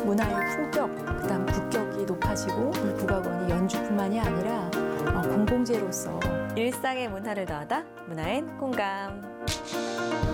문화의 품격, 그다음 국격이 높아지고 국악원이 연주뿐만이 아니라 공공재로서 일상의 문화를 더하다 문화엔 공감.